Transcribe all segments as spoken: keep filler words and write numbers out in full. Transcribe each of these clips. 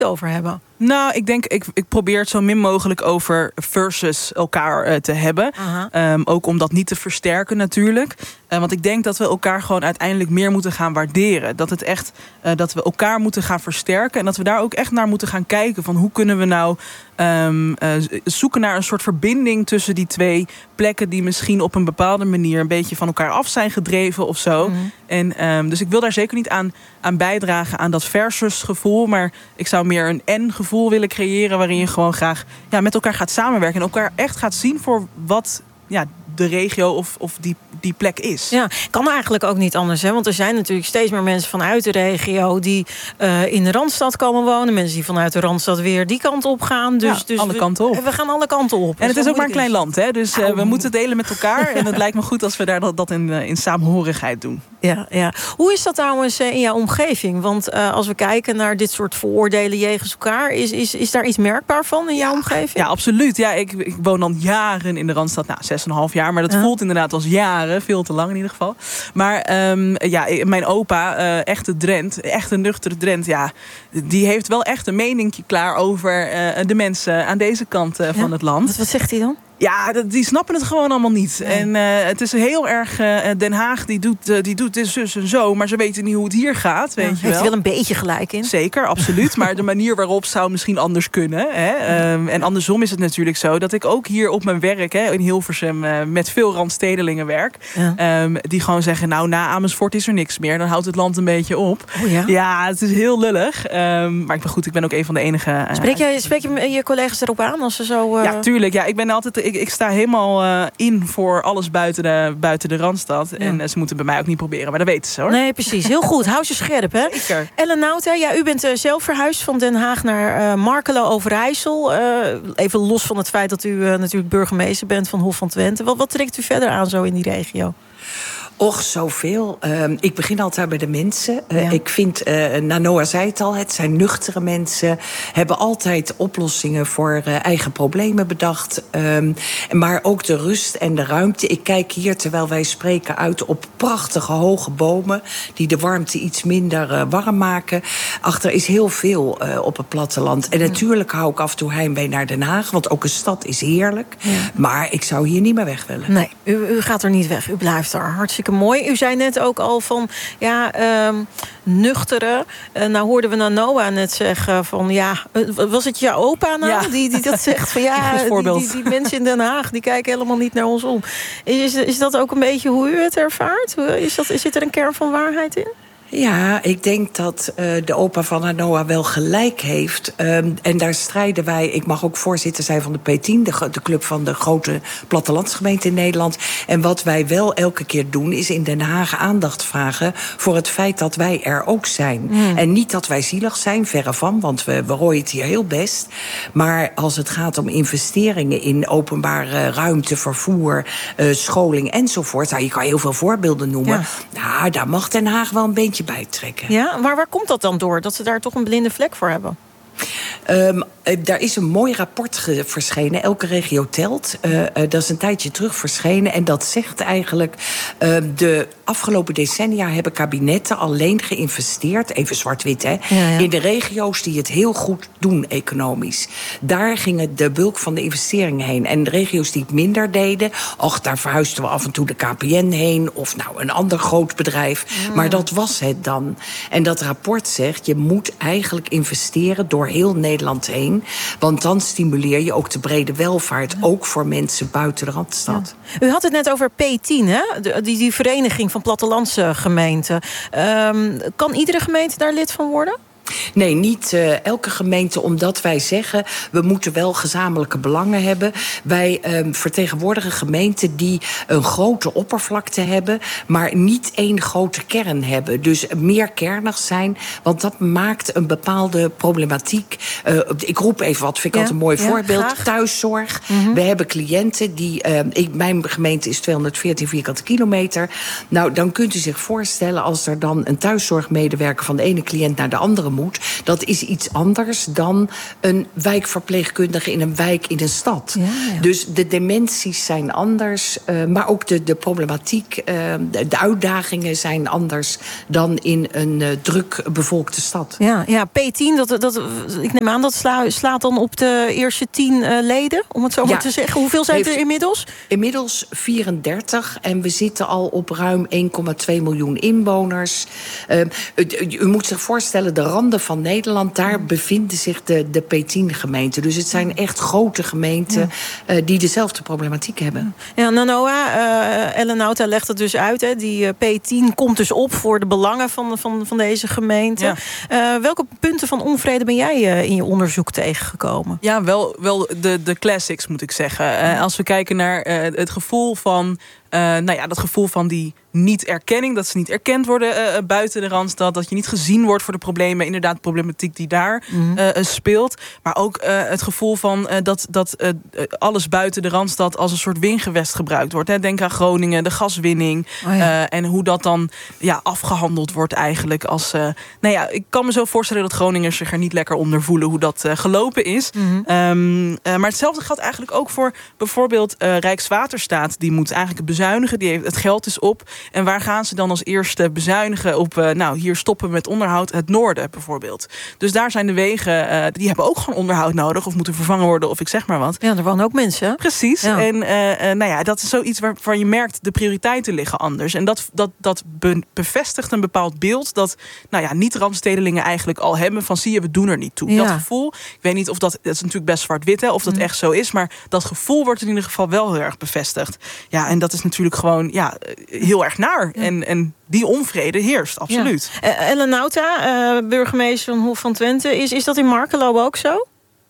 over hebben? Nou, ik denk, ik, ik probeer het zo min mogelijk over versus elkaar uh, te hebben. Um, ook om dat niet te versterken natuurlijk. Uh, want ik denk dat we elkaar gewoon uiteindelijk meer moeten gaan waarderen. Dat het echt, uh, dat we elkaar moeten gaan versterken. En dat we daar ook echt naar moeten gaan kijken. Van hoe kunnen we nou um, uh, zoeken naar een soort verbinding tussen die twee plekken die misschien op een bepaalde manier een beetje van elkaar af zijn gedreven of zo. Mm-hmm. En, um, dus ik wil daar zeker niet aan, aan bijdragen aan dat versus gevoel. Maar ik zou meer een en gevoel willen creëren waarin je gewoon graag ja, met elkaar gaat samenwerken. En elkaar echt gaat zien voor wat ja, de regio of, of die, die plek is. Ja, kan eigenlijk ook niet anders. Hè? Want er zijn natuurlijk steeds meer mensen vanuit de regio die uh, in de Randstad komen wonen. Mensen die vanuit de Randstad weer die kant op gaan. Dus, ja, dus alle we, kanten op. We gaan alle kanten op. En het dus is ook maar een klein land. Hè? Dus uh, we moeten delen met elkaar. En het lijkt me goed als we daar dat, dat in, uh, in samenhorigheid doen. Ja, ja. Hoe is dat trouwens in jouw omgeving? Want uh, als we kijken naar dit soort vooroordelen jegens elkaar, is, is, is daar iets merkbaar van in jouw omgeving? Ja, absoluut. Ja, ik, ik woon al jaren in de Randstad. Nou, zes en een half jaar. Maar dat ja. voelt inderdaad als jaren. Veel te lang in ieder geval. Maar um, ja, mijn opa, uh, echte Drent, echt een nuchtere Drent, ja, die heeft wel echt een meningje klaar over uh, de mensen aan deze kant uh, van ja. het land. Wat, wat zegt hij dan? Ja, die snappen het gewoon allemaal niet. Nee. En uh, het is heel erg... Uh, Den Haag die doet, uh, die doet dit zus en zo, maar ze weten niet hoe het hier gaat. Weet ja, je heeft wel. wel een beetje gelijk in. Zeker, absoluut. Maar de manier waarop zou misschien anders kunnen. Hè? Um, en andersom is het natuurlijk zo dat ik ook hier op mijn werk, hè, in Hilversum, uh, met veel randstedelingen werk. Ja. Um, die gewoon zeggen, nou, na Amersfoort is er niks meer. Dan houdt het land een beetje op. Oh ja? Ja, het is heel lullig. Um, maar ik ben goed, ik ben ook een van de enige... Uh, spreek, jij, spreek je je collega's erop aan als ze zo... Uh... Ja, tuurlijk. Ja, ik ben altijd... Ik, ik sta helemaal uh, in voor alles buiten de, buiten de Randstad. Ja. En uh, ze moeten bij mij ook niet proberen, maar dat weten ze, hoor. Nee, precies. Heel goed. Hou ze scherp, hè? Zeker. Ellen Nauta, ja, u bent uh, zelf verhuisd van Den Haag naar uh, Markelo Overijssel. Uh, even los van het feit dat u uh, natuurlijk burgemeester bent van Hof van Twente. Wat, wat trekt u verder aan zo in die regio? Och, zoveel. Uh, ik begin altijd bij de mensen. Uh, ja. Ik vind, uh, Nanoa zei het al, het zijn nuchtere mensen. Hebben altijd oplossingen voor uh, eigen problemen bedacht. Um, maar ook de rust en de ruimte. Ik kijk hier, terwijl wij spreken, uit op prachtige hoge bomen die de warmte iets minder uh, warm maken. Achter is heel veel uh, op het platteland. En natuurlijk hou ik af en toe heimwee naar Den Haag, want ook een stad is heerlijk. Ja. Maar ik zou hier niet meer weg willen. Nee, u, u gaat er niet weg. U blijft er. Hartstikke mooi. U zei net ook al van, ja, um, nuchtere. Uh, nou hoorden we Nanoa net zeggen van, ja, was het jouw opa nou? Ja. Die, die dat zegt van, ja, die, die, die mensen in Den Haag, die kijken helemaal niet naar ons om. Is, is dat ook een beetje hoe u het ervaart? Is dat, zit er een kern van waarheid in? Ja, ik denk dat uh, de opa van Nanoa wel gelijk heeft. Um, en daar strijden wij. Ik mag ook voorzitter zijn van de P tien, de, de club van de grote plattelandsgemeenten in Nederland. En wat wij wel elke keer doen, is in Den Haag aandacht vragen voor het feit dat wij er ook zijn. Mm. En niet dat wij zielig zijn, verre van, want we, we rooien het hier heel best. Maar als het gaat om investeringen in openbare ruimte, vervoer, uh, scholing enzovoort. Nou, je kan heel veel voorbeelden noemen. Ja. Nou, daar mag Den Haag wel een beetje bijtrekken. Ja, maar waar komt dat dan door? Dat ze daar toch een blinde vlek voor hebben? Um, daar is een mooi rapport verschenen. Elke regio telt. Uh, uh, dat is een tijdje terug verschenen. En dat zegt eigenlijk, Uh, de afgelopen decennia hebben kabinetten alleen geïnvesteerd, even zwart-wit, hè, ja, ja. in de regio's die het heel goed doen economisch. Daar ging de bulk van de investeringen heen. En de regio's die het minder deden, och, daar verhuisden we af en toe de K P N heen, of nou een ander groot bedrijf. Ja. Maar dat was het dan. En dat rapport zegt, je moet eigenlijk investeren door heel Nederland heen. Want dan stimuleer je ook de brede welvaart, ja. ook voor mensen buiten de Randstad. Ja. U had het net over P tien, hè? De, die, die vereniging van plattelandse gemeenten. Um, kan iedere gemeente daar lid van worden? Nee, niet uh, elke gemeente, omdat wij zeggen, we moeten wel gezamenlijke belangen hebben. Wij um, vertegenwoordigen gemeenten die een grote oppervlakte hebben, maar niet één grote kern hebben. Dus meer kernig zijn, want dat maakt een bepaalde problematiek. Uh, ik roep even wat, vind ik ja, altijd een mooi ja, voorbeeld. Graag. Thuiszorg. Mm-hmm. We hebben cliënten die, uh, ik, mijn gemeente is tweehonderdveertien vierkante kilometer. Nou, dan kunt u zich voorstellen als er dan een thuiszorgmedewerker van de ene cliënt naar de andere moet, moet. Dat is iets anders dan een wijkverpleegkundige in een wijk in een stad. Ja, ja. Dus de dimensies zijn anders, uh, maar ook de, de problematiek, uh, de, de uitdagingen zijn anders dan in een uh, druk bevolkte stad. Ja, ja P tien, dat, dat, ik neem aan dat sla, slaat dan op de eerste tien uh, leden, om het zo maar ja. te zeggen. Hoeveel zijn er inmiddels? Inmiddels vierendertig en we zitten al op ruim één komma twee miljoen inwoners. Uh, u, u moet zich voorstellen, de randen van Nederland, daar bevinden zich de, de P tien gemeenten. Dus het zijn echt grote gemeenten ja. uh, die dezelfde problematiek hebben. Ja, Nanoa, uh, Ellen Nauta legt het dus uit. Hè. Die uh, P tien komt dus op voor de belangen van, van, van deze gemeente. Ja. Uh, welke punten van onvrede ben jij uh, in je onderzoek tegengekomen? Ja, wel, wel de, de classics moet ik zeggen. Uh, als we kijken naar uh, het gevoel van... Uh, nou ja, dat gevoel van die niet-erkenning, dat ze niet erkend worden uh, buiten de Randstad, dat je niet gezien wordt voor de problemen, inderdaad de problematiek die daar mm-hmm. uh, speelt. Maar ook uh, het gevoel van uh, dat, dat uh, alles buiten de Randstad als een soort wingewest gebruikt wordt. Hè. Denk aan Groningen, de gaswinning. Oh ja. uh, en hoe dat dan ja, afgehandeld wordt eigenlijk. Als, uh, nou ja, ik kan me zo voorstellen dat Groningers zich er niet lekker onder voelen hoe dat uh, gelopen is. Mm-hmm. Um, uh, maar hetzelfde geldt eigenlijk ook voor bijvoorbeeld uh, Rijkswaterstaat. Die moet eigenlijk bezuinigen. Die heeft, het geld is op. En waar gaan ze dan als eerste bezuinigen op... Uh, nou, hier stoppen we met onderhoud, het noorden bijvoorbeeld. Dus daar zijn de wegen, uh, die hebben ook gewoon onderhoud nodig... of moeten vervangen worden, of ik zeg maar wat. Ja, er wonen ook mensen. Precies. Ja. En uh, uh, nou ja, dat is zoiets waarvan je merkt... de prioriteiten liggen anders. En dat, dat, dat be- bevestigt een bepaald beeld... dat nou ja, niet-randstedelingen eigenlijk al hebben... van zie je, we doen er niet toe. Ja. Dat gevoel, ik weet niet of dat... dat is natuurlijk best zwart-wit, hè, of dat mm. echt zo is... maar dat gevoel wordt in ieder geval wel heel erg bevestigd. Ja, en dat is natuurlijk gewoon ja, heel erg naar. Ja. En, en die onvrede heerst, absoluut. Ja. Uh, Ellen Nauta, uh, burgemeester van Hof van Twente. Is, is dat in Markelo ook zo?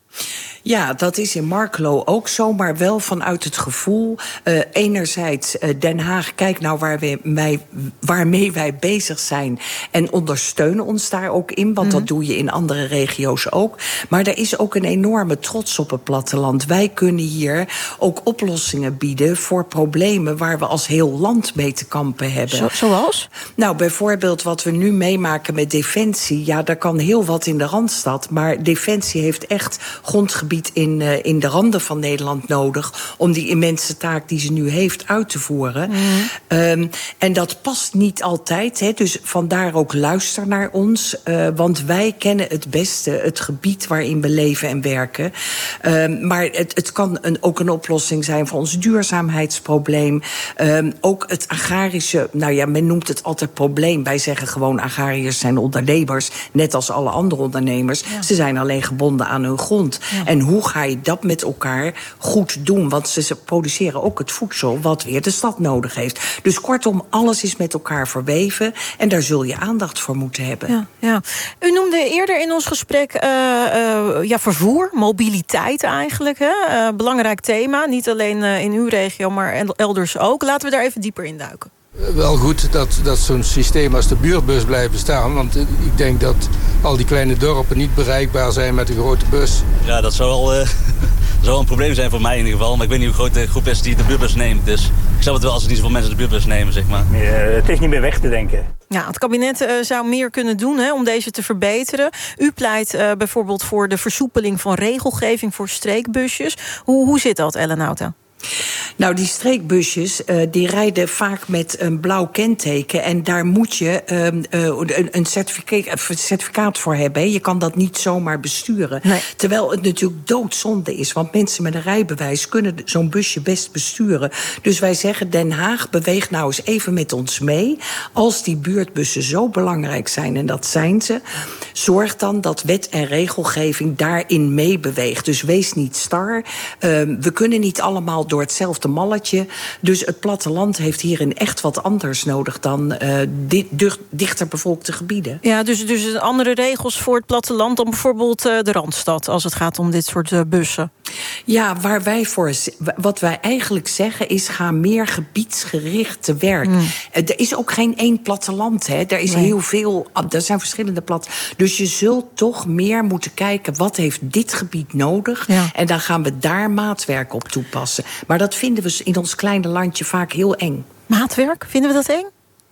Ja, dat is in Markelo ook zo, maar wel vanuit het gevoel... Uh, enerzijds uh, Den Haag, kijk nou waar we, wij, waarmee wij bezig zijn... en ondersteunen ons daar ook in, want mm-hmm. dat doe je in andere regio's ook. Maar er is ook een enorme trots op het platteland. Wij kunnen hier ook oplossingen bieden voor problemen... waar we als heel land mee te kampen hebben. Zo, zoals? Nou, bijvoorbeeld wat we nu meemaken met Defensie... ja, daar kan heel wat in de Randstad, maar Defensie heeft echt grondgebied... In, uh, in de randen van Nederland nodig... om die immense taak die ze nu heeft uit te voeren. Mm. Um, en dat past niet altijd. Hè, dus vandaar ook luister naar ons. Uh, want wij kennen het beste het gebied waarin we leven en werken. Um, maar het, het kan een, ook een oplossing zijn voor ons duurzaamheidsprobleem. Um, ook het agrarische... Nou ja, men noemt het altijd probleem. Wij zeggen gewoon agrariërs zijn ondernemers. Net als alle andere ondernemers. Ja. Ze zijn alleen gebonden aan hun grond. Ja. En hoe ga je dat met elkaar goed doen? Want ze produceren ook het voedsel wat weer de stad nodig heeft. Dus kortom, alles is met elkaar verweven. En daar zul je aandacht voor moeten hebben. Ja, ja. U noemde eerder in ons gesprek uh, uh, ja, vervoer, mobiliteit eigenlijk. Hè? Uh, belangrijk thema, niet alleen uh, in uw regio, maar elders ook. Laten we daar even dieper in duiken. Wel goed dat, dat zo'n systeem als de buurtbus blijft bestaan. Want ik denk dat al die kleine dorpen niet bereikbaar zijn met een grote bus. Ja, dat zou wel, uh, zou wel een probleem zijn voor mij in ieder geval. Maar ik weet niet hoe groot de groep is die de buurtbus neemt. Dus ik snap het wel als er niet zoveel mensen de buurtbus nemen, zeg maar. Nee, uh, het is niet meer weg te denken. Ja, het kabinet uh, zou meer kunnen doen hè, om deze te verbeteren. U pleit uh, bijvoorbeeld voor de versoepeling van regelgeving voor streekbusjes. Hoe, hoe zit dat, Ellen Nauta? Nou, die streekbusjes uh, die rijden vaak met een blauw kenteken... en daar moet je uh, uh, een certificaat, certificaat voor hebben. Hè. Je kan dat niet zomaar besturen. Nee. Terwijl het natuurlijk doodzonde is. Want mensen met een rijbewijs kunnen zo'n busje best besturen. Dus wij zeggen, Den Haag, beweeg nou eens even met ons mee. Als die buurtbussen zo belangrijk zijn, en dat zijn ze... zorg dan dat wet en regelgeving daarin meebeweegt. Dus wees niet star. Uh, we kunnen niet allemaal door hetzelfde malletje. Dus het platteland heeft hierin echt wat anders nodig dan uh, di- dicht, dichter bevolkte gebieden. Ja, dus, dus andere regels voor het platteland dan bijvoorbeeld uh, de Randstad, als het gaat om dit soort uh, bussen. Ja, waar wij voor, wat wij eigenlijk zeggen is, ga meer gebiedsgericht te werk. Mm. Er is ook geen één platteland, hè. Er is nee. heel veel, er zijn verschillende plat. Dus je zult toch meer moeten kijken, wat heeft dit gebied nodig? Ja. En dan gaan we daar maatwerk op toepassen. Maar dat vinden we in ons kleine landje vaak heel eng. Maatwerk? Vinden we dat eng?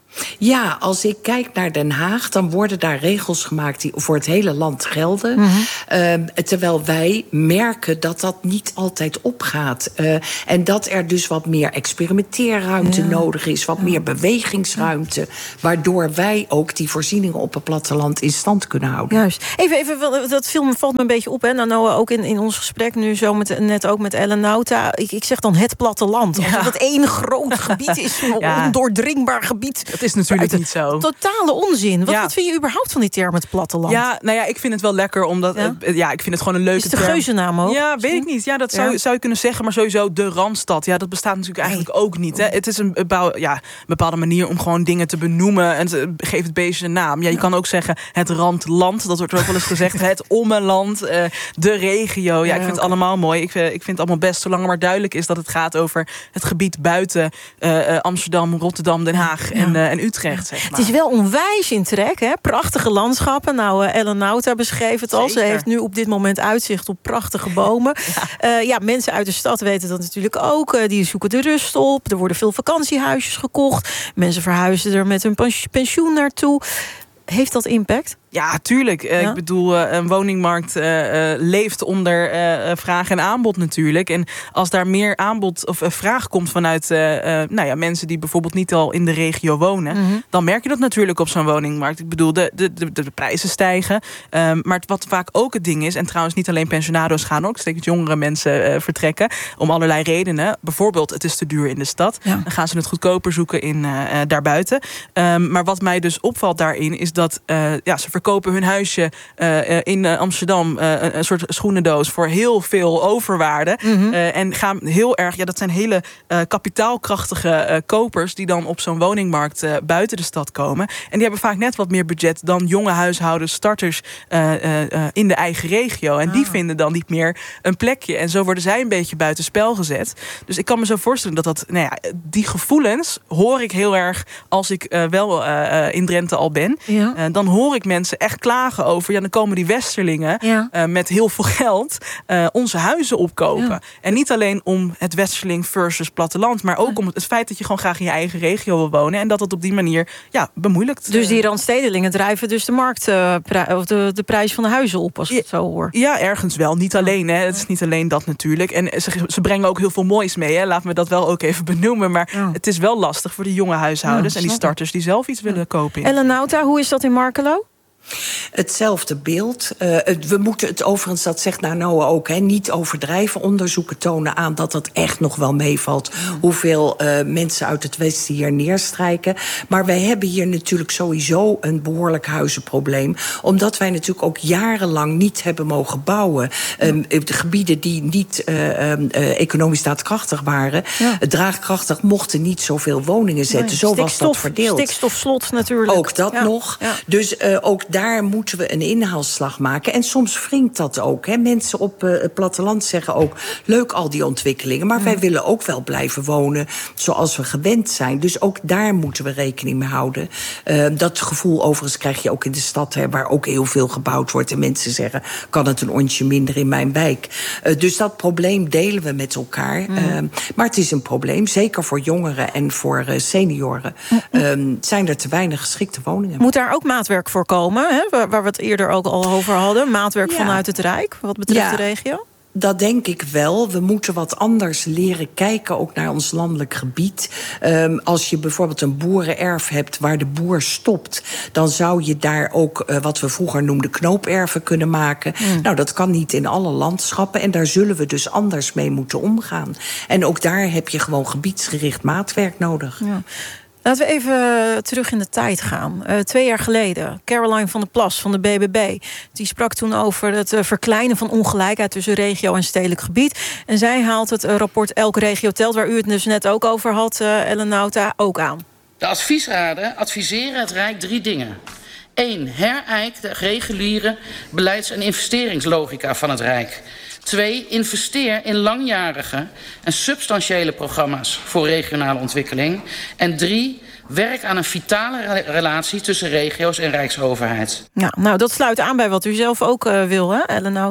Ja, als ik kijk naar Den Haag, dan worden daar regels gemaakt die voor het hele land gelden. Mm-hmm. Uh, terwijl wij merken dat dat niet altijd opgaat. Uh, en dat er dus wat meer experimenteerruimte ja. nodig is, wat ja. meer bewegingsruimte, waardoor wij ook die voorzieningen op het platteland in stand kunnen houden. Juist. Even, even dat film valt me een beetje op, hè. Nou, nou ook in, in ons gesprek nu zo met, net ook met Ellen Nauta. Ik, ik zeg dan het platteland. Ja. Alsof het één groot gebied is, een ja. ondoordringbaar gebied. Dat is natuurlijk niet zo. Totale onzin. Wat, ja. wat vind je überhaupt van die term het platteland? Ja, nou ja, ik vind het wel lekker, omdat ja, uh, ja ik vind het gewoon een leuke term. Is het de geuzennaam ook? Ja, weet ik niet. Ja, dat zou, ja. zou je kunnen zeggen, maar sowieso de Randstad. Ja, dat bestaat natuurlijk eigenlijk nee. ook niet. Hè. Het is een bepaalde, ja, bepaalde manier om gewoon dingen te benoemen en te, geef het beestje een naam. Ja, je ja. kan ook zeggen het Randland, dat wordt ook wel eens gezegd. Het Ommeland, uh, de regio. Ja, ja, ik vind het allemaal mooi. Ik, uh, ik vind het allemaal best, zolang er maar duidelijk is dat het gaat over het gebied buiten uh, uh, Amsterdam, Rotterdam, Den Haag en, uh, en Utrecht. Zeg maar. Het is wel onwijs in trek, hè? Prachtige landschappen. Nou, uh, Ellen Nauta beschreef het al. Zeker. Ze heeft nu op dit moment uitzicht op prachtige bomen. ja. Uh, ja, mensen uit de stad weten dat natuurlijk ook. Uh, die zoeken de rust op. Er worden veel vakantiehuisjes gekocht. Mensen verhuizen er met hun pensioen naartoe. Heeft dat impact? Ja, tuurlijk. Ja? Ik bedoel, een woningmarkt uh, uh, leeft onder uh, vraag en aanbod natuurlijk. En als daar meer aanbod of uh, vraag komt vanuit uh, uh, nou ja, mensen die bijvoorbeeld niet al in de regio wonen, mm-hmm. dan merk je dat natuurlijk op zo'n woningmarkt. Ik bedoel, de, de, de, de prijzen stijgen. Um, maar wat vaak ook het ding is, en trouwens niet alleen pensionado's gaan ook steeds jongere mensen uh, vertrekken, om allerlei redenen. Bijvoorbeeld, het is te duur in de stad. Ja. Dan gaan ze het goedkoper zoeken in, uh, uh, daarbuiten. Um, maar wat mij dus opvalt daarin, is dat uh, ja, ze verkopen hun huisje uh, in uh, Amsterdam uh, een, een soort schoenendoos voor heel veel overwaarde. Mm-hmm. Uh, en gaan heel erg, ja, dat zijn hele uh, kapitaalkrachtige uh, kopers die dan op zo'n woningmarkt uh, buiten de stad komen. En die hebben vaak net wat meer budget dan jonge huishoudens, starters uh, uh, uh, in de eigen regio. En ah. die vinden dan niet meer een plekje. En zo worden zij een beetje buitenspel gezet. Dus ik kan me zo voorstellen dat dat, nou ja, die gevoelens hoor ik heel erg als ik uh, wel uh, in Drenthe al ben. Ja. Uh, dan hoor ik mensen echt klagen over, ja, dan komen die Westerlingen ja. uh, met heel veel geld uh, onze huizen opkopen. Ja. En niet alleen om het Westerling versus platteland, maar ook om het feit dat je gewoon graag in je eigen regio wil wonen en dat het op die manier ja, bemoeilijkt. Dus die Randstedelingen drijven dus de markt, uh, pri- of de, de prijs van de huizen op, als ik het zo hoor. Ja, ergens wel. Niet alleen. Hè. Het is niet alleen dat natuurlijk. En ze, ze brengen ook heel veel moois mee. Hè. Laten we dat wel ook even benoemen. Maar ja. het is wel lastig voor de jonge huishoudens ja, en die starters die zelf iets willen ja. kopen. Ellen Nauta, hoe is dat in Markelo? Hetzelfde beeld. Uh, we moeten het overigens, dat zegt nou Noah ook, hè, niet overdrijven. Onderzoeken tonen aan dat dat echt nog wel meevalt. Mm. Hoeveel uh, mensen uit het Westen hier neerstrijken. Maar wij hebben hier natuurlijk sowieso een behoorlijk huizenprobleem. Omdat wij natuurlijk ook jarenlang niet hebben mogen bouwen. Um, de gebieden die niet uh, um, uh, economisch daadkrachtig waren, ja. draagkrachtig, mochten niet zoveel woningen zetten. Nee, Zo was dat verdeeld. Stikstofslot natuurlijk. Ook dat ja. nog. Ja. Dus uh, ook daar moeten we een inhaalslag maken. En soms wringt dat ook. Hè. Mensen op uh, het platteland zeggen ook, leuk al die ontwikkelingen, maar mm. wij willen ook wel blijven wonen zoals we gewend zijn. Dus ook daar moeten we rekening mee houden. Uh, dat gevoel overigens krijg je ook in de stad, hè, waar ook heel veel gebouwd wordt. En mensen zeggen, kan het een onsje minder in mijn wijk? Uh, dus dat probleem delen we met elkaar. Mm. Uh, maar het is een probleem, zeker voor jongeren en voor uh, senioren. Mm. Uh, zijn er te weinig geschikte woningen. Moet daar ook maatwerk voor komen? Hè? Waar, waar we het eerder ook al over hadden. Maatwerk ja. vanuit het Rijk, wat betreft ja. de regio? Dat denk ik wel. We moeten wat anders leren kijken, ook naar ons landelijk gebied. Um, als je bijvoorbeeld een boerenerf hebt waar de boer stopt, dan zou je daar ook uh, wat we vroeger noemden knooperven kunnen maken. Mm. Nou, dat kan niet in alle landschappen en daar zullen we dus anders mee moeten omgaan. En ook daar heb je gewoon gebiedsgericht maatwerk nodig. Ja. Laten we even terug in de tijd gaan. Uh, twee jaar geleden, Caroline van der Plas van de B B B. Die sprak toen over het uh, verkleinen van ongelijkheid tussen regio en stedelijk gebied. En zij haalt het uh, rapport Elke Regio Telt, waar u het dus net ook over had, uh, Ellen Nauta, ook aan. De adviesraden adviseren het Rijk drie dingen. Eén, herijk de reguliere beleids- en investeringslogica van het Rijk. Twee, investeer in langjarige en substantiële programma's voor regionale ontwikkeling. En drie, werk aan een vitale relatie tussen regio's en Rijksoverheid. Ja, nou, dat sluit aan bij wat u zelf ook uh, wil, hè, Ellen Nauta?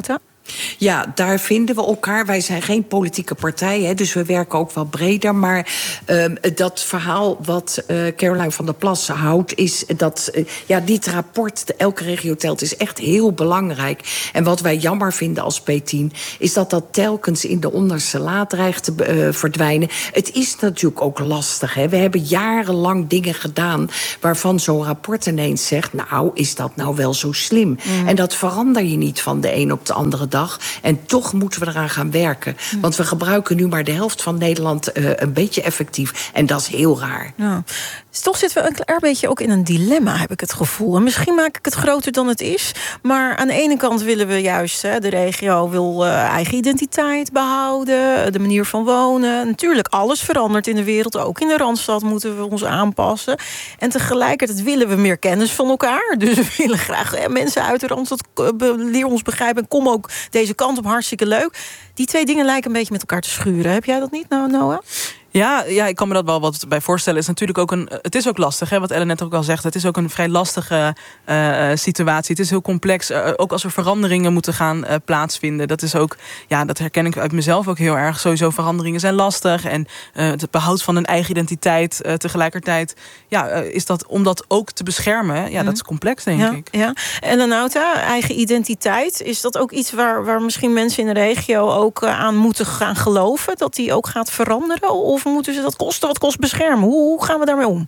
Ja, daar vinden we elkaar. Wij zijn geen politieke partij, hè, dus we werken ook wel breder. Maar uh, dat verhaal wat uh, Caroline van der Plas houdt, is dat uh, ja, dit rapport, de Elke Regio Telt, is echt heel belangrijk. En wat wij jammer vinden als P tien, is dat dat telkens in de onderste la dreigt te uh, verdwijnen. Het is natuurlijk ook lastig. Hè. We hebben jarenlang dingen gedaan waarvan zo'n rapport ineens zegt, nou, is dat nou wel zo slim? Mm. En dat verander je niet van de een op de andere dag. En toch moeten we eraan gaan werken. Mm. Want we gebruiken nu maar de helft van Nederland uh, een beetje effectief. En dat is heel raar. Ja. Dus toch zitten we een klein beetje ook in een dilemma, heb ik het gevoel. En misschien maak ik het groter dan het is. Maar aan de ene kant willen we juist, hè, de regio wil uh, eigen identiteit behouden. De manier van wonen. Natuurlijk, alles verandert in de wereld. Ook in de Randstad moeten we ons aanpassen. En tegelijkertijd willen we meer kennis van elkaar. Dus we willen graag hè, mensen uit de Randstad leer ons begrijpen. En kom ook deze kant op, hartstikke leuk. Die twee dingen lijken een beetje met elkaar te schuren. Heb jij dat niet, nou, Noah? Ja, ja, ik kan me dat wel wat bij voorstellen. Het is natuurlijk ook een, het is ook lastig, hè, wat Ellen net ook al zegt. Het is ook een vrij lastige uh, situatie. Het is heel complex. Uh, ook als er veranderingen moeten gaan uh, plaatsvinden. Dat is ook, ja, dat herken ik uit mezelf ook heel erg. Sowieso veranderingen zijn lastig. En uh, het behoud van een eigen identiteit uh, tegelijkertijd. Ja, uh, is dat om dat ook te beschermen. Ja, mm. dat is complex, denk ja, ik. Ja. En Lenauta, eigen identiteit. Is dat ook iets waar, waar misschien mensen in de regio ook uh, aan moeten gaan geloven? Dat die ook gaat veranderen? Of Of moeten ze dat kosten wat kost beschermen? Hoe, hoe gaan we daarmee om?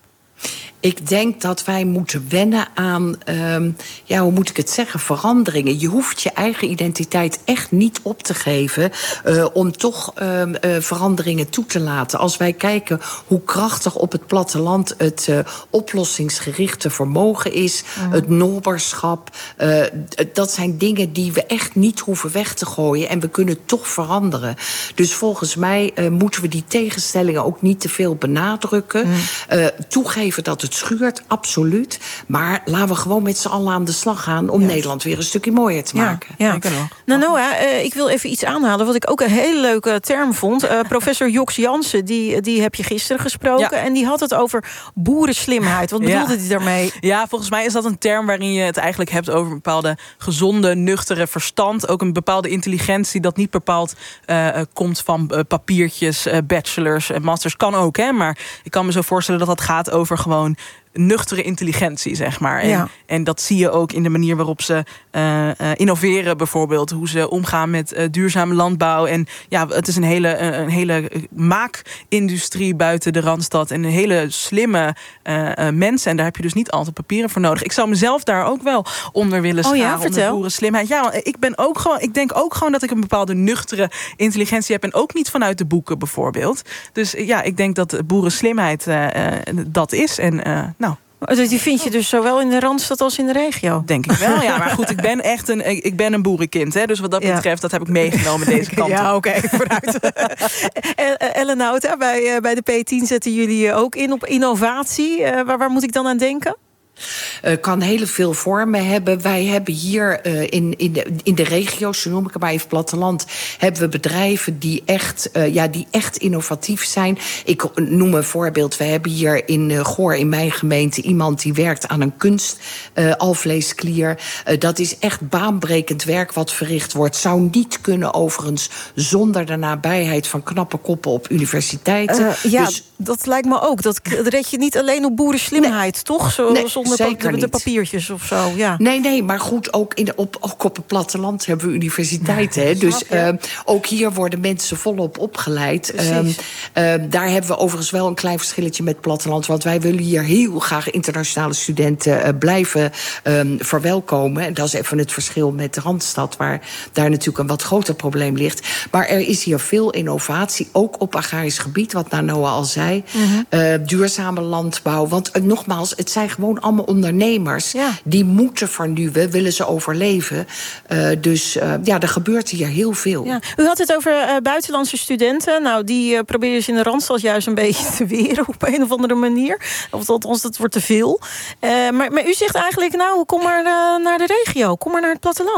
Ik denk dat wij moeten wennen aan, um, ja, hoe moet ik het zeggen, veranderingen. Je hoeft je eigen identiteit echt niet op te geven uh, om toch um, uh, veranderingen toe te laten. Als wij kijken hoe krachtig op het platteland het uh, oplossingsgerichte vermogen is, mm. het nobberschap, uh, dat zijn dingen die we echt niet hoeven weg te gooien en we kunnen toch veranderen. Dus volgens mij uh, moeten we die tegenstellingen ook niet te veel benadrukken. Mm. Uh, toegeven dat het schuurt, absoluut. Maar laten we gewoon met z'n allen aan de slag gaan om yes. Nederland weer een stukje mooier te maken. Ja, ja. Nou, Noah, uh, ik wil even iets aanhalen wat ik ook een hele leuke term vond. Uh, professor Joks Jansen, die, die heb je gisteren gesproken. Ja. En die had het over boerenslimheid. Wat bedoelde hij ja. daarmee? Ja, volgens mij is dat een term waarin je het eigenlijk hebt over een bepaalde gezonde, nuchtere verstand. Ook een bepaalde intelligentie dat niet bepaald uh, komt van uh, papiertjes, uh, bachelors en masters. Kan ook, hè. Maar ik kan me zo voorstellen dat dat gaat over gewoon nuchtere intelligentie, zeg maar. En, ja. en dat zie je ook in de manier waarop ze uh, uh, innoveren, bijvoorbeeld. Hoe ze omgaan met uh, duurzame landbouw. En ja, het is een hele, uh, een hele maakindustrie buiten de Randstad. En een hele slimme uh, uh, mensen. En daar heb je dus niet altijd papieren voor nodig. Ik zou mezelf daar ook wel onder willen scharen. Oh ja, vertel. Onder boerenslimheid. Ja, ik ben ook gewoon, ik denk ook gewoon dat ik een bepaalde nuchtere intelligentie heb. En ook niet vanuit de boeken, bijvoorbeeld. Dus ja, ik denk dat boerenslimheid uh, uh, dat is. En uh, nou, dus die vind je dus zowel in de Randstad als in de regio? Denk ik wel, ja. Maar goed, ik ben echt een, ik ben een boerenkind. Hè, dus wat dat betreft, ja. dat heb ik meegenomen deze kant op. Ja, oké, okay, vooruit. Ellen Nauta, bij, bij de P tien zetten jullie ook in op innovatie. Uh, waar, waar moet ik dan aan denken? Uh, kan heel veel vormen hebben. Wij hebben hier uh, in, in, de, in de regio's, zo noem ik het maar even platteland, hebben we bedrijven die echt, uh, ja, die echt innovatief zijn. Ik noem een voorbeeld. We hebben hier in uh, Goor, in mijn gemeente, iemand die werkt aan een kunstalvleesklier. Uh, dat is echt baanbrekend werk wat verricht wordt. Zou niet kunnen overigens zonder de nabijheid van knappe koppen op universiteiten. Uh, ja, dus, dat lijkt me ook. Dat red je niet alleen op boerenslimheid, nee, toch? Zo, nee, zonder pa- de papiertjes of zo, ja. Nee, nee, maar goed, ook, in de, op, ook op het platteland hebben we universiteiten. Hè? Dus uh, ook hier worden mensen volop opgeleid. Um, uh, daar hebben we overigens wel een klein verschilletje met het platteland. Want wij willen hier heel graag internationale studenten uh, blijven um, verwelkomen. En dat is even het verschil met de Randstad, waar daar natuurlijk een wat groter probleem ligt. Maar er is hier veel innovatie, ook op agrarisch gebied, wat Noah al zei. Mm-hmm. Uh, duurzame landbouw. Want uh, nogmaals, het zijn gewoon allemaal ondernemers. Ja. Die moeten vernieuwen, willen ze overleven. Uh, dus uh, ja, er gebeurt hier heel veel. Ja. U had het over uh, buitenlandse studenten. Nou, die uh, proberen ze in de Randstad juist een beetje te weren op een of andere manier. Of althans, dat wordt te veel. Uh, maar, maar u zegt eigenlijk, nou, kom maar uh, naar de regio. Kom maar naar het platteland.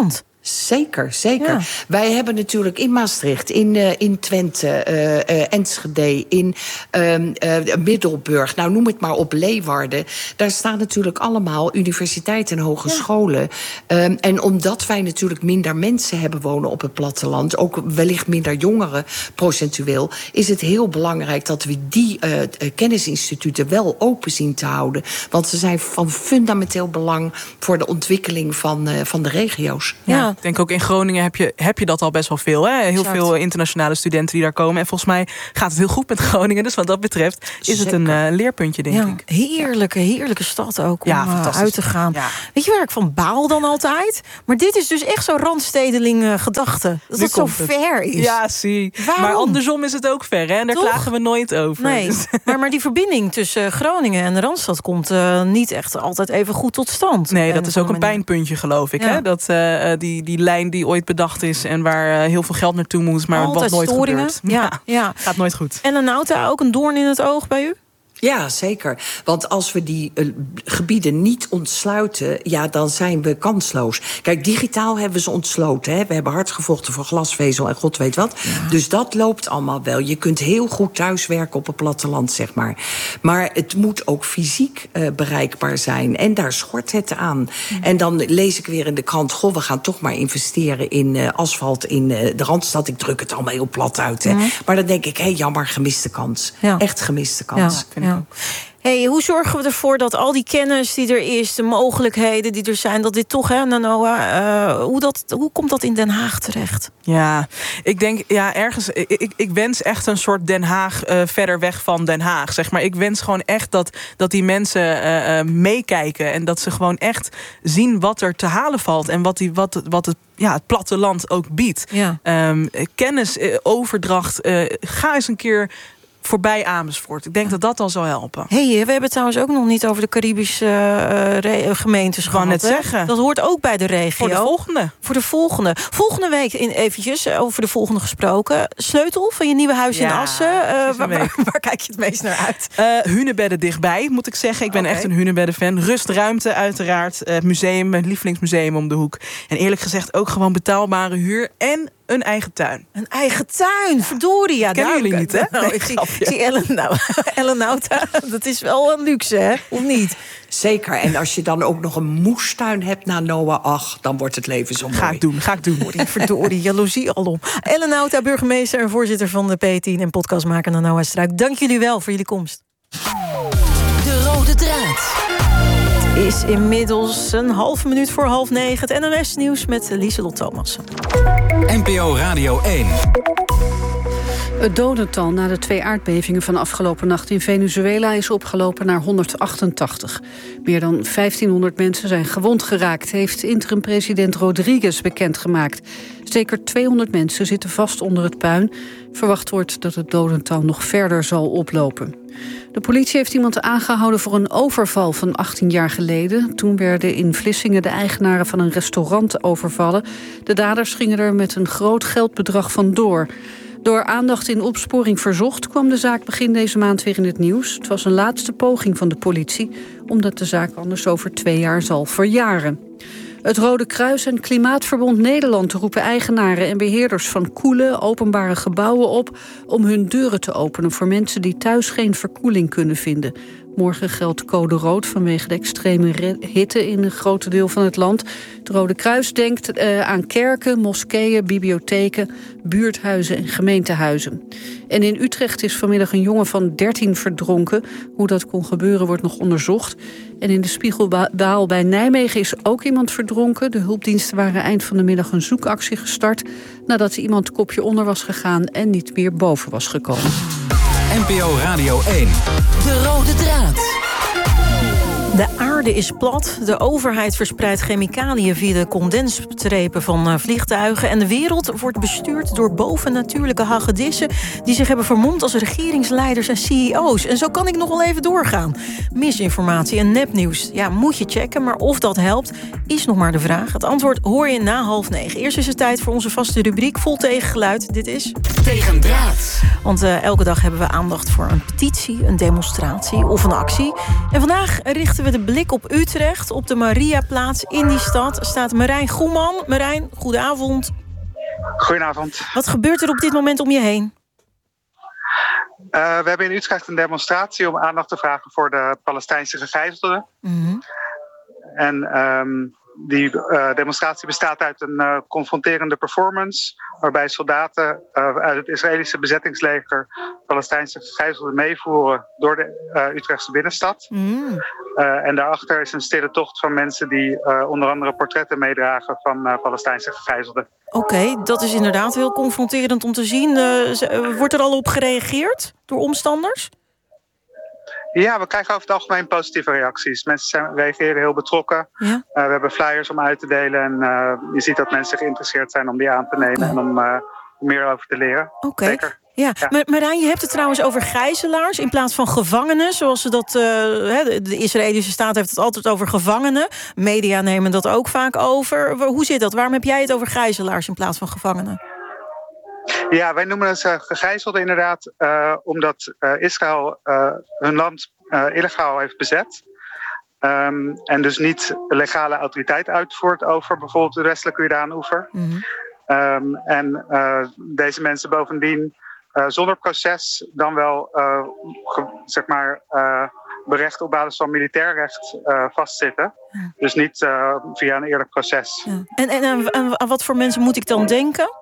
Zeker, zeker. Ja. Wij hebben natuurlijk in Maastricht, in, uh, in Twente, uh, uh, Enschede, in uh, uh, Middelburg, nou noem het maar op, Leeuwarden. Daar staan natuurlijk allemaal universiteiten en hogescholen. Ja. Um, en omdat wij natuurlijk minder mensen hebben wonen op het platteland, ook wellicht minder jongeren procentueel, is het heel belangrijk dat we die uh, kennisinstituten wel open zien te houden. Want ze zijn van fundamenteel belang voor de ontwikkeling van, uh, van de regio's. Ja. Ja. Ik denk ook in Groningen heb je, heb je dat al best wel veel. Hè? Heel exact. Veel internationale studenten die daar komen. En volgens mij gaat het heel goed met Groningen. Dus wat dat betreft is Zeker. het een uh, leerpuntje, denk ja. ik. Heerlijke, heerlijke stad ook om ja, uh, uit te gaan. Ja. Weet je waar ik van baal dan altijd? Maar dit is dus echt zo'n randstedeling uh, gedachte. Dat het zo ver is. Ja, zie. Waarom? Maar andersom is het ook ver. Hè? En daar Toch? klagen we nooit over. Nee, dus. maar, maar die verbinding tussen Groningen en de Randstad komt uh, niet echt altijd even goed tot stand. Nee, dat is ook een pijnpuntje, geloof ik. Ja. Hè? Dat uh, die, die lijn die ooit bedacht is en waar uh, heel veel geld naartoe moet, maar altijd wat nooit storingen. gebeurt. Ja, ja. Gaat nooit goed. En een Nauta, ook een doorn in het oog bij u? Ja, zeker. Want als we die uh, gebieden niet ontsluiten, ja, dan zijn we kansloos. Kijk, digitaal hebben we ze ontsloten. Hè. We hebben hard gevochten voor glasvezel en god weet wat. Ja. Dus dat loopt allemaal wel. Je kunt heel goed thuiswerken op het platteland, zeg maar. Maar het moet ook fysiek uh, bereikbaar zijn. En daar schort het aan. Ja. En dan lees ik weer in de krant, goh, we gaan toch maar investeren in uh, asfalt in uh, de Randstad. Ik druk het allemaal heel plat uit. Hè. Ja. Maar dan denk ik, hé, hey, jammer, gemiste kans. Ja. Echt gemiste kans. Ja. Ja. Hey, hoe zorgen we ervoor dat al die kennis die er is, de mogelijkheden die er zijn, dat dit toch, hè, Nanoa, uh, hoe, dat, hoe komt dat in Den Haag terecht? Ja, ik denk, ja, ergens, ik, ik, ik wens echt een soort Den Haag uh, verder weg van Den Haag, zeg maar. Ik wens gewoon echt dat, dat die mensen uh, uh, meekijken en dat ze gewoon echt zien wat er te halen valt en wat, die, wat, wat het ja, het platteland ook biedt. Ja. Um, kennis, uh, overdracht, uh, ga eens een keer voorbij Amersfoort. Ik denk dat dat al zou helpen. Hey, we hebben het trouwens ook nog niet over de Caribische uh, re- gemeentes gehad. Net zeggen. Dat hoort ook bij de regio. Voor de volgende. Voor de volgende. Volgende week in eventjes over de volgende gesproken. Sleutel van je nieuwe huis ja, in Assen. Uh, waar, waar, waar kijk je het meest naar uit? Uh, hunebedden dichtbij, moet ik zeggen. Ik ben okay. echt een hunebedden-fan. Rustruimte uiteraard. Uh, museum, mijn lievelingsmuseum om de hoek. En eerlijk gezegd ook gewoon betaalbare huur en een eigen tuin. Een eigen tuin, ja. Verdorie. Ja, kennen jullie niet, hè? Nou, nee, ik zie, zie Ellen, nou, Ellen Nauta, dat is wel een luxe, hè? Of niet? Zeker. En als je dan ook nog een moestuin hebt na Noah, ach, dan wordt het leven zo mooi. Ga ik doen, ga ik doen. Verdorie, verdorie, jaloezie alom. Ellen Nauta, burgemeester en voorzitter van de P tien en podcastmaker Nanoa Struik. Dank jullie wel voor jullie komst. De rode draad is inmiddels een half minuut voor half negen. Het N O S-nieuws met Lieselot Thomassen. N P O Radio één. Het dodental na de twee aardbevingen van afgelopen nacht in Venezuela is opgelopen naar honderdachtentachtig. Meer dan vijftienhonderd mensen zijn gewond geraakt, heeft interim-president Rodriguez bekendgemaakt. Zeker tweehonderd mensen zitten vast onder het puin. Verwacht wordt dat het dodental nog verder zal oplopen. De politie heeft iemand aangehouden voor een overval van achttien jaar geleden. Toen werden in Vlissingen de eigenaren van een restaurant overvallen. De daders gingen er met een groot geldbedrag vandoor. Door aandacht in opsporing verzocht kwam de zaak begin deze maand weer in het nieuws. Het was een laatste poging van de politie, omdat de zaak anders over twee jaar zal verjaren. Het Rode Kruis en Klimaatverbond Nederland roepen eigenaren en beheerders van koele, openbare gebouwen op om hun deuren te openen voor mensen die thuis geen verkoeling kunnen vinden. Morgen geldt code rood vanwege de extreme hitte in een groot deel van het land. Het Rode Kruis denkt uh, aan kerken, moskeeën, bibliotheken, buurthuizen en gemeentehuizen. En in Utrecht is vanmiddag een jongen van dertien verdronken. Hoe dat kon gebeuren wordt nog onderzocht. En in de Spiegelwaal bij Nijmegen is ook iemand verdronken. De hulpdiensten waren eind van de middag een zoekactie gestart nadat iemand kopje onder was gegaan en niet meer boven was gekomen. N P O Radio één. De rode draad. De aarde is plat, de overheid verspreidt chemicaliën via de condensstrepen van vliegtuigen en de wereld wordt bestuurd door bovennatuurlijke hagedissen die zich hebben vermomd als regeringsleiders en C E O's. En zo kan ik nog wel even doorgaan. Misinformatie en nepnieuws, ja, moet je checken, maar of dat helpt is nog maar de vraag. Het antwoord hoor je na half negen. Eerst is het tijd voor onze vaste rubriek vol tegengeluid. Dit is Tegendraad. Want uh, elke dag hebben we aandacht voor een petitie, een demonstratie of een actie. En vandaag richten we richten we de blik op Utrecht, op de Mariaplaats. In die stad staat Marijn Goeman. Marijn, goedenavond. Goedenavond. Wat gebeurt er op dit moment om je heen? Uh, we hebben in Utrecht een demonstratie om aandacht te vragen voor de Palestijnse gegijzelden. Mm-hmm. En um, die uh, demonstratie bestaat uit een uh, confronterende performance, waarbij soldaten uh, uit het Israëlische bezettingsleger Palestijnse gegijzelden meevoeren door de uh, Utrechtse binnenstad. Mm. Uh, en daarachter is een stille tocht van mensen die uh, onder andere portretten meedragen van uh, Palestijnse gegijzelden. Oké, okay, dat is inderdaad heel confronterend om te zien. Uh, wordt er al op gereageerd door omstanders? Ja, we krijgen over het algemeen positieve reacties. Mensen zijn, reageren heel betrokken. Ja? Uh, we hebben flyers om uit te delen. En uh, je ziet dat mensen geïnteresseerd zijn om die aan te nemen. Okay. En om uh, meer over te leren. Oké. Okay. Zeker. Ja, ja. Maar Marijn, je hebt het trouwens over gijzelaars in plaats van gevangenen. Zoals ze dat, uh, de Israëlische staat heeft het altijd over gevangenen. Media nemen dat ook vaak over. Hoe zit dat? Waarom heb jij het over gijzelaars in plaats van gevangenen? Ja, wij noemen het uh, gegijzelden inderdaad, uh, omdat uh, Israël uh, hun land uh, illegaal heeft bezet. Um, en dus niet legale autoriteit uitvoert over bijvoorbeeld de westelijke Jordaanoever. Mm-hmm. Um, en uh, deze mensen bovendien uh, zonder proces dan wel uh, ge, zeg maar uh, berecht op basis van militair recht uh, vastzitten. Ja. Dus niet uh, via een eerlijk proces. Ja. En, en, en, en aan wat voor mensen moet ik dan denken?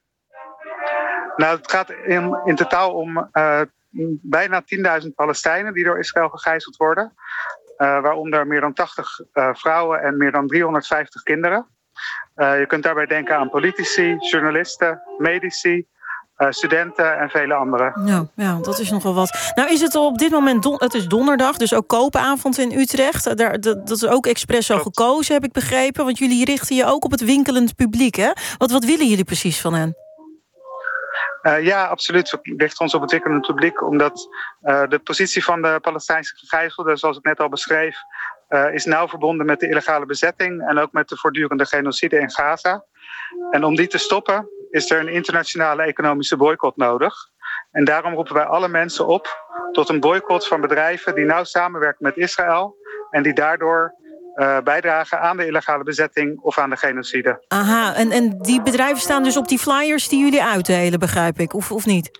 Nou, het gaat in, in totaal om uh, bijna tienduizend Palestijnen die door Israël gegijzeld worden. Uh, waaronder meer dan tachtig uh, vrouwen en meer dan driehonderdvijftig kinderen. Uh, je kunt daarbij denken aan politici, journalisten, medici, uh, studenten en vele anderen. Ja, ja, dat is nogal wat. Nou is het op dit moment, don- het is donderdag, dus ook koopavond in Utrecht. Daar, dat, dat is ook expres zo gekozen, heb ik begrepen. Want jullie richten je ook op het winkelend publiek, hè? Wat, wat willen jullie precies van hen? Uh, ja, absoluut. We richten ons op het winkelend publiek, omdat uh, de positie van de Palestijnse gegijzelden, zoals ik net al beschreef, uh, is nauw verbonden met de illegale bezetting en ook met de voortdurende genocide in Gaza. En om die te stoppen is er een internationale economische boycott nodig. En daarom roepen wij alle mensen op tot een boycott van bedrijven die nauw samenwerken met Israël en die daardoor Uh, bijdragen aan de illegale bezetting of aan de genocide. Aha, en, en die bedrijven staan dus op die flyers die jullie uitdelen, begrijp ik, of, of niet?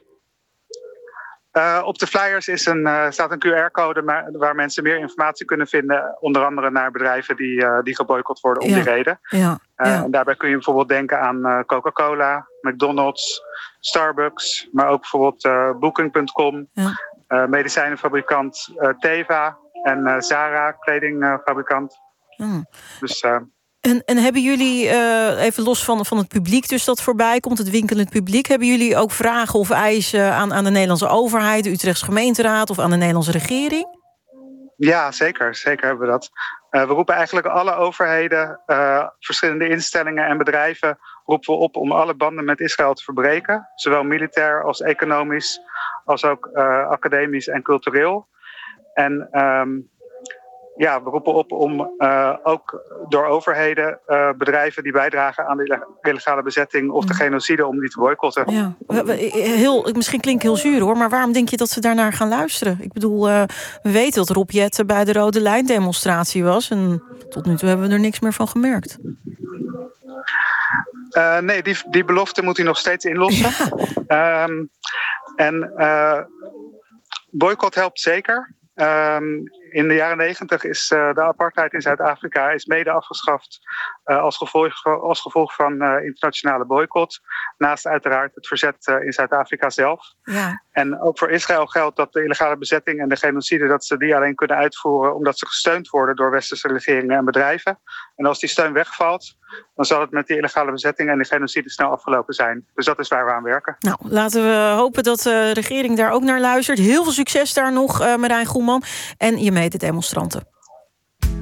Uh, op de flyers is een, uh, staat een Q R-code waar mensen meer informatie kunnen vinden. Onder andere naar bedrijven die, uh, die geboycott worden om ja. die reden. Ja. Uh, ja. En daarbij kun je bijvoorbeeld denken aan uh, Coca-Cola, McDonald's, Starbucks, maar ook bijvoorbeeld uh, Booking punt com, ja. uh, medicijnenfabrikant uh, Teva en uh, Zara, kledingfabrikant. Hmm. Dus, uh, en, en hebben jullie, uh, even los van, van het publiek dus dat voorbij komt, het winkelend publiek, hebben jullie ook vragen of eisen aan, aan de Nederlandse overheid, de Utrechtse gemeenteraad of aan de Nederlandse regering? Ja, zeker. Zeker hebben we dat. Uh, we roepen eigenlijk alle overheden, uh, verschillende instellingen en bedrijven roepen we op om alle banden met Israël te verbreken. Zowel militair als economisch, als ook uh, academisch en cultureel. En um, ja, we roepen op om uh, ook door overheden uh, bedrijven die bijdragen aan de illegale bezetting of de genocide, om die te boycotten. Ja, heel, misschien klinkt heel zuur hoor, maar waarom denk je dat ze daarnaar gaan luisteren? Ik bedoel, uh, we weten dat Rob Jetten bij de Rode Lijn demonstratie was en tot nu toe hebben we er niks meer van gemerkt. Uh, nee, die, die belofte moet hij nog steeds inlossen. Ja. Um, en uh, boycott helpt zeker. Um, in de jaren negentig is uh, de apartheid in Zuid-Afrika is mede afgeschaft uh, als, gevolg, als gevolg van uh, internationale boycott. Naast uiteraard het verzet uh, in Zuid-Afrika zelf. Ja. En ook voor Israël geldt dat de illegale bezetting en de genocide, dat ze die alleen kunnen uitvoeren omdat ze gesteund worden door westerse regeringen en bedrijven. En als die steun wegvalt, dan zal het met die illegale bezetting en de genocide snel afgelopen zijn. Dus dat is waar we aan werken. Nou, laten we hopen dat de regering daar ook naar luistert. Heel veel succes daar nog, uh, Marijn Goeman en je mededemonstranten.